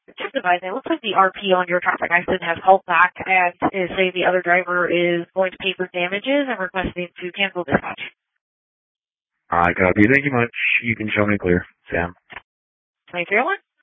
Just advising, it looks like the RP on your traffic accident has called back and is saying the other driver is going to pay for damages and requesting to cancel dispatch. I copy. Thank you much. You can show me clear, Sam. 2301.